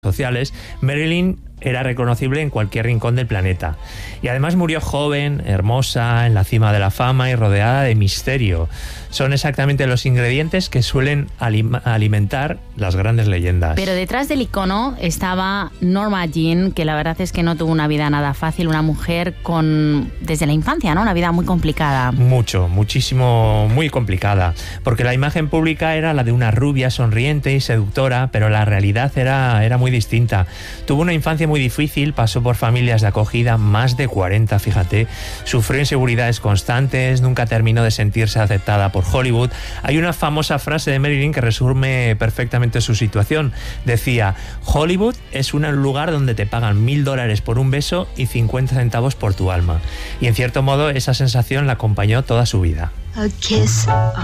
sociales, Marilyn era reconocible en cualquier rincón del planeta. Y además murió joven, hermosa, en la cima de la fama y rodeada de misterio. Son exactamente los ingredientes que suelen alimentar las grandes leyendas. Pero detrás del icono estaba Norma Jean, que la verdad es que no tuvo una vida nada fácil, una mujer desde la infancia, ¿no? Una vida muy complicada. Muchísimo, muy complicada. Porque la imagen pública era la de una rubia sonriente y seductora, pero la realidad era muy distinta. Tuvo una infancia muy difícil, pasó por familias de acogida, más de 40, fíjate. Sufrió inseguridades constantes, nunca terminó de sentirse aceptada por Hollywood. Hay una famosa frase de Marilyn que resume perfectamente su situación. Decía: Hollywood es un lugar donde te pagan $1000 por un beso y 50 centavos por tu alma. Y en cierto modo esa sensación la acompañó toda su vida. A kiss.